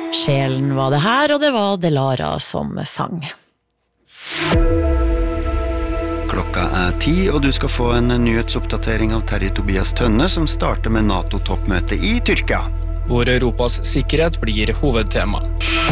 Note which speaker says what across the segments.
Speaker 1: Sjelen var det her, og det var Delara som sang.
Speaker 2: Klokka 10, og du skal få en nyhetsoppdatering av Terje Tobias Tønne, som starter med NATO-toppmøte i Tyrkia.
Speaker 3: Hvor Europas sikkerhet blir hovedtema.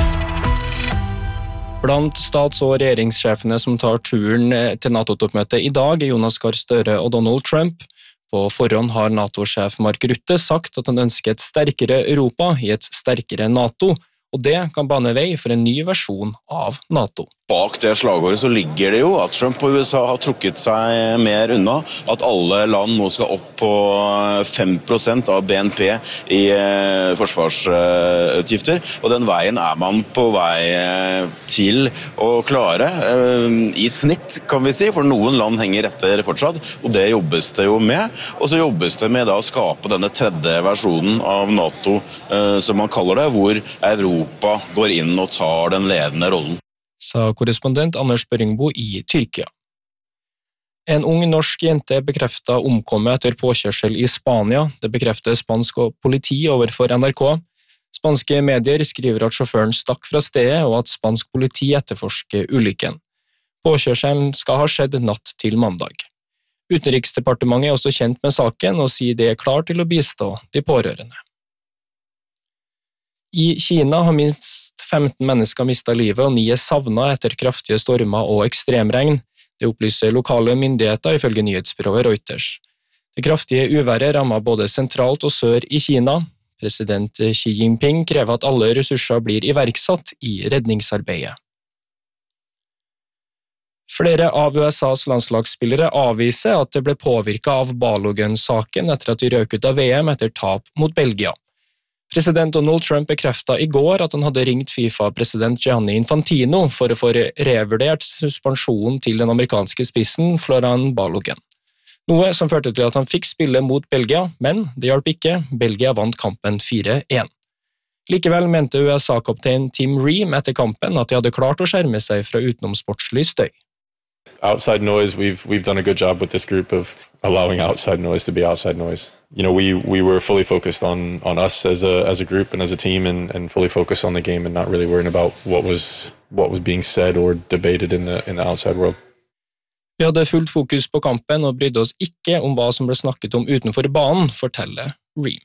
Speaker 3: Blant stats- og regjeringssjefene som tar turen til NATO-toppmøtet i dag er Jonas Gahr Støre og Donald Trump. På forhånd har NATO-sjef Mark Rutte sagt at han ønsker et sterkere Europa i et sterkere NATO, og det kan bane vei for en ny versjon av NATO.
Speaker 4: Bak det slagordet så ligger det jo at Trump og USA har trukket seg mer unna, at alle land nå skal opp på 5% av BNP i forsvarsutgifter, og den veien er man på vei til å klare. I snitt, kan vi si, for noen land henger etter fortsatt, og det jobbes det jo med. Og så jobbes det med da å skape denne tredje versjonen av NATO, som man kaller det, hvor Europa går inn og tar den ledende rollen.
Speaker 3: Sa korrespondent Anders Børingbo i Tyrkia. En ung norsk jente bekreftet omkommet etter påkjørsel i Spania. Det bekrefter spansk politi overfor NRK. Spanske medier skriver at sjåføren stakk fra stedet, og at spansk politi etterforsker ulykken. Påkjørselen skal ha skjedd natt til mandag. Utenriksdepartementet er også kjent med saken og sier det er klar til å bistå de pårørende. I Kina har minst 15 mennesker mistet livet, og 9 er savnet etter kraftige stormer og ekstremregn. Det opplyser lokale myndigheter ifølge nyhetsbyrået Reuters. Det kraftige uværet rammer både sentralt og sør i Kina. President Xi Jinping krever at alle ressurser blir iverksatt i redningsarbeidet. Flere av USAs landslagsspillere avviser at det ble påvirket av Balogun-saken etter at de røk ut av VM etter tap mot Belgia. President Donald Trump bekreftet i går at han hadde ringt FIFA-president Gianni Infantino for å få revurdert suspensjonen til den amerikanske spissen Florian Balogun. Noe som førte til at han fikk spille mot Belgia, men det hjalp ikke. Belgia vant kampen 4-1. Likevel mente USA-kaptein Tim Ream etter kampen at de hadde klart å skjerme seg fra utenomsportslig støy.
Speaker 5: Outside noise, we've done a good job with this group of allowing outside noise to be outside noise. You know, we were fully focused on us as a group and as a team, and fully focused on the game and not really worrying about what was being said or debated in the outside world.
Speaker 3: Vi hadde fullt fokus på kampen og brydde oss ikke om hva som ble snakket om utenfor banen, forteller Ream.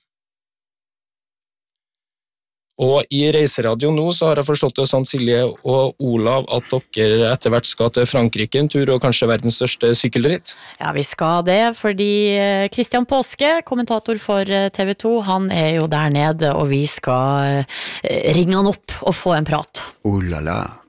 Speaker 3: Og i Reiseradio nå så har jeg forstått det sånn, Silje og Olav, at dere etter hvert skal til Frankrike en tur, og kanskje verdens største sykkelritt.
Speaker 1: Ja, vi skal det, fordi Christian Påske, kommentator for TV 2, han er jo der nede, og vi skal ringe han opp og få en prat.
Speaker 2: La la.